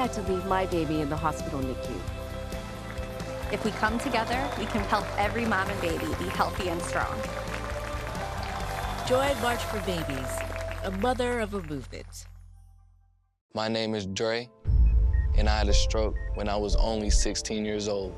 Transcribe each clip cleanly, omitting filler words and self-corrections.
had to leave my baby in the hospital NICU. If we come together, we can help every mom and baby be healthy and strong. Join March for Babies, a mother of a movement. My name is Dre, and I had a stroke when I was only 16 years old.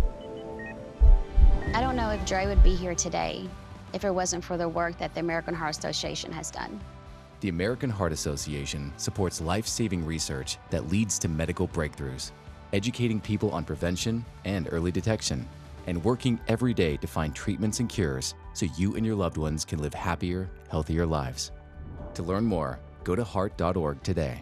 I don't know if Dre would be here today if it wasn't for the work that the American Heart Association has done. The American Heart Association supports life-saving research that leads to medical breakthroughs, educating people on prevention and early detection, and working every day to find treatments and cures so you and your loved ones can live happier, healthier lives. To learn more, go to heart.org today.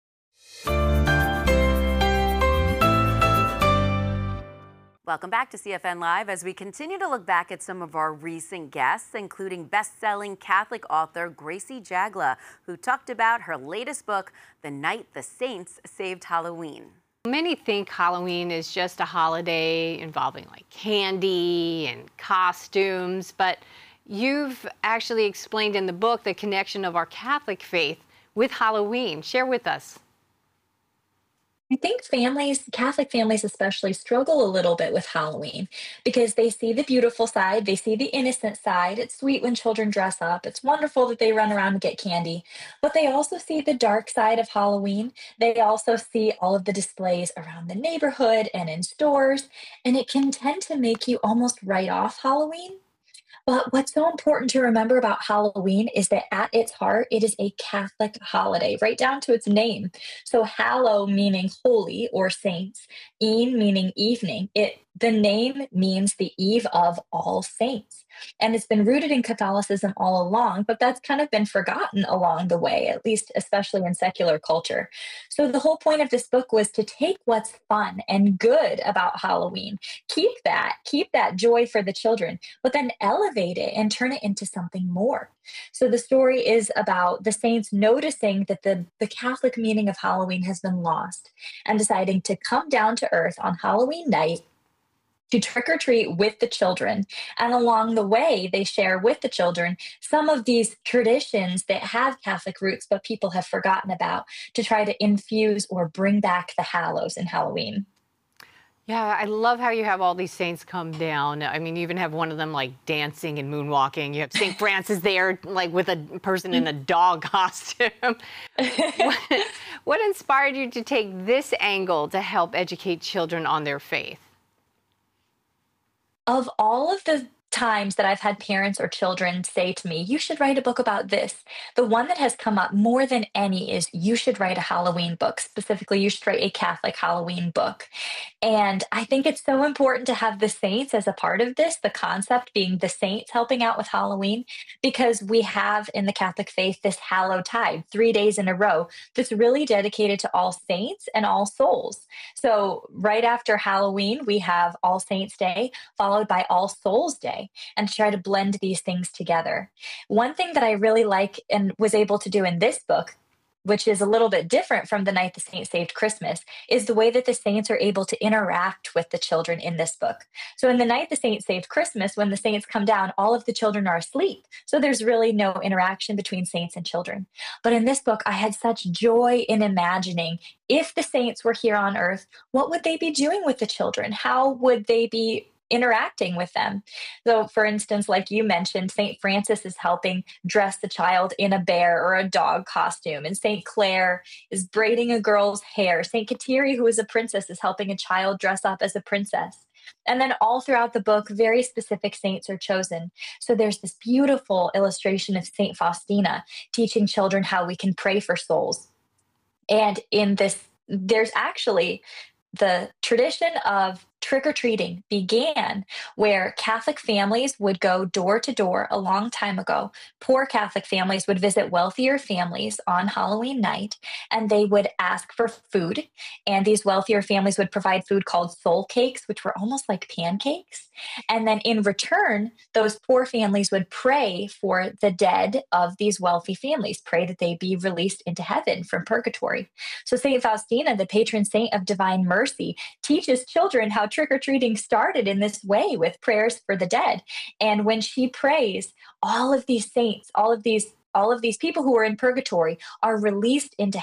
Welcome back to CFN Live as we continue to look back at some of our recent guests, including best-selling Catholic author Gracie Jagla, who talked about her latest book, The Night the Saints Saved Halloween. Many think Halloween is just a holiday involving like candy and costumes, but you've actually explained in the book the connection of our Catholic faith with Halloween. Share with us. I think families, Catholic families especially, struggle a little bit with Halloween because they see the beautiful side, they see the innocent side. It's sweet when children dress up. It's wonderful that they run around and get candy. But they also see the dark side of Halloween. They also see all of the displays around the neighborhood and in stores, and it can tend to make you almost write off Halloween. But what's so important to remember about Halloween is that at its heart, it is a Catholic holiday, right down to its name. So hallow meaning holy or saints, een meaning evening. The name means the eve of All Saints. And it's been rooted in Catholicism all along, but that's kind of been forgotten along the way, at least especially in secular culture. So the whole point of this book was to take what's fun and good about Halloween, keep that joy for the children, but then elevate it and turn it into something more. So the story is about the saints noticing that the Catholic meaning of Halloween has been lost and deciding to come down to earth on Halloween night to trick or treat with the children. And along the way, they share with the children some of these traditions that have Catholic roots, but people have forgotten about, to try to infuse or bring back the hallows in Halloween. Yeah, I love how you have all these saints come down. I mean, you even have one of them like dancing and moonwalking. You have St. Francis there, like with a person in a dog costume. What inspired you to take this angle to help educate children on their faith? Of all of the times that I've had parents or children say to me, you should write a book about this, the one that has come up more than any is you should write a Halloween book. Specifically, you should write a Catholic Halloween book. And I think it's so important to have the saints as a part of this, the concept being the saints helping out with Halloween, because we have in the Catholic faith this Hallowtide, 3 days in a row, that's really dedicated to All Saints and All Souls. So right after Halloween, we have All Saints Day, followed by All Souls Day, and to try to blend these things together. One thing that I really like and was able to do in this book, which is a little bit different from The Night the Saints Saved Christmas, is the way that the saints are able to interact with the children in this book. So in The Night the Saints Saved Christmas, when the saints come down, all of the children are asleep. So there's really no interaction between saints and children. But in this book, I had such joy in imagining if the saints were here on earth, what would they be doing with the children? How would they be interacting with them? So for instance, like you mentioned, St. Francis is helping dress the child in a bear or a dog costume, and St. Clare is braiding a girl's hair. St. Kateri, who is a princess, is helping a child dress up as a princess. And then all throughout the book, very specific saints are chosen. So there's this beautiful illustration of St. Faustina teaching children how we can pray for souls. And in this, there's actually the tradition of trick-or-treating began where Catholic families would go door to door a long time ago. Poor Catholic families would visit wealthier families on Halloween night, and they would ask for food. And these wealthier families would provide food called soul cakes, which were almost like pancakes. And then in return, those poor families would pray for the dead of these wealthy families, pray that they be released into heaven from purgatory. So St. Faustina, the patron saint of divine mercy, teaches children how trick-or-treating started in this way with prayers for the dead. And when she prays, all of these saints, all of these people who are in purgatory are released into